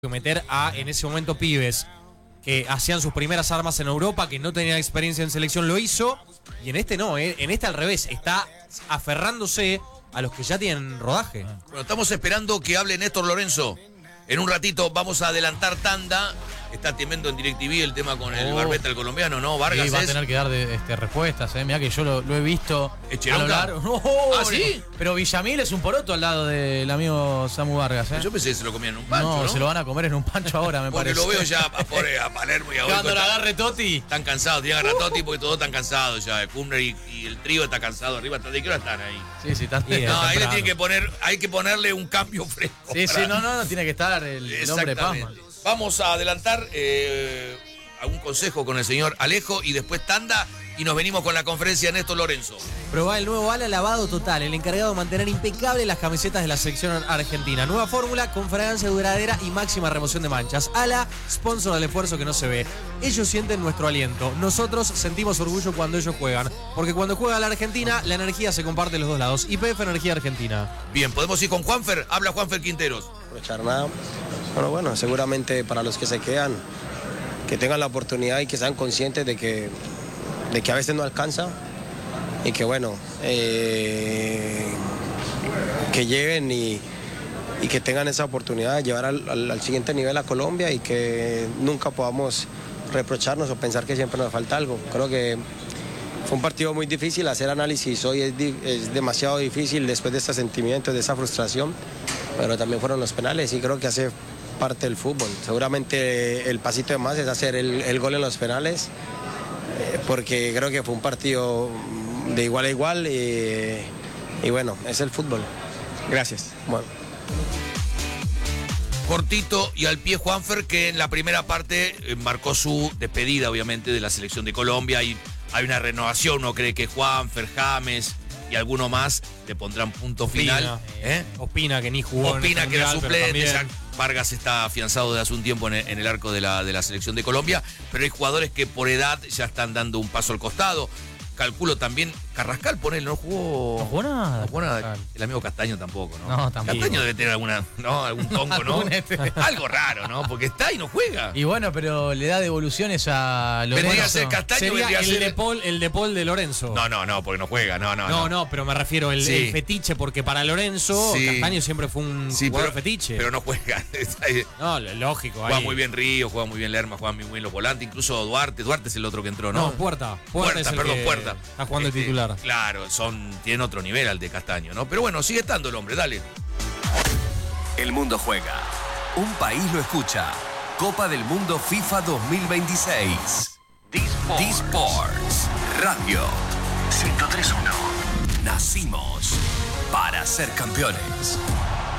meter a, en ese momento, pibes que hacían sus primeras armas en Europa, que no tenían experiencia en selección, lo hizo, y en este no, en este al revés, está aferrándose a los que ya tienen rodaje. Bueno, estamos esperando que hable Néstor Lorenzo. En un ratito vamos a adelantar tanda. Está tremendo en DirecTV el tema con el Barbeta, el colombiano, ¿no? Vargas. Sí, va a tener que dar respuestas, Mirá que yo lo he visto. ¿Echeronca? ¿Ah, sí? Pero Villamil es un poroto al lado del amigo Samu Vargas, Yo pensé que se lo comían en un pancho, ¿no? Se lo van a comer en un pancho ahora, me parece. Porque lo veo ya a Palermo y a cuando la agarre Totti. Están cansados, tienen que agarrar a Totti porque todos están cansados ya. Kumner y el trío está cansado arriba. ¿De qué hora están ahí? Sí, están. No, ahí le tienen que poner, hay que ponerle un cambio fresco. Sí, no, tiene que estar el hombre Pazman. Vamos a adelantar algún consejo con el señor Alejo y después tanda y nos venimos con la conferencia de Néstor Lorenzo. Probá el nuevo ala lavado total, el encargado de mantener impecable las camisetas de la selección argentina. Nueva fórmula con fragancia duradera y máxima remoción de manchas. Ala, sponsor del esfuerzo que no se ve. Ellos sienten nuestro aliento. Nosotros sentimos orgullo cuando ellos juegan. Porque cuando juega la Argentina, la energía se comparte en los dos lados. YPF Energía Argentina. Bien, podemos ir con Juanfer. Habla Juanfer Quinteros. Aprovechar nada. Bueno, seguramente para los que se quedan, que tengan la oportunidad y que sean conscientes de que a veces no alcanza y que bueno, que lleven y que tengan esa oportunidad de llevar al siguiente nivel a Colombia y que nunca podamos reprocharnos o pensar que siempre nos falta algo. Creo que fue un partido muy difícil, hacer análisis hoy es demasiado difícil después de este sentimiento, de esa frustración, pero también fueron los penales y creo que hace parte del fútbol. Seguramente el pasito de más es hacer el gol en los penales, porque creo que fue un partido de igual a igual y bueno, es el fútbol. Gracias. Bueno. Cortito y al pie Juanfer, que en la primera parte marcó su despedida, obviamente, de la selección de Colombia y hay una renovación. Uno cree que Juanfer, James y alguno más le pondrán punto final. Ospina, que ni jugó. Ospina, que era suplente. Vargas está afianzado desde hace un tiempo en el arco de la selección de Colombia, pero hay jugadores que por edad ya están dando un paso al costado. Calculo también, Carrascal, ponele, no jugó nada. No jugó nada. El amigo Castaño tampoco, ¿no? No, tampoco. Castaño debe tener algún tongo, ¿no? Algo raro, ¿no? Porque está y no juega. Y bueno, pero le da devoluciones a Lorenzo. Vendría a ser Castaño, sería el de Paul de Lorenzo. No, porque no juega, no, pero me refiero el fetiche, porque para Lorenzo, Castaño siempre fue un jugador fetiche. Pero no juega. No, lógico. Juega muy bien Río, juega muy bien Lerma, juega muy bien los volantes, incluso Duarte es el otro que entró, ¿no? No, Puerta Puerta. Está jugando de titular. Claro, tienen otro nivel al de Castaño, ¿no? Pero bueno, sigue estando el hombre, dale. El mundo juega. Un país lo escucha. Copa del Mundo FIFA 2026. D-Sports. Radio 103.1. Nacimos para ser campeones.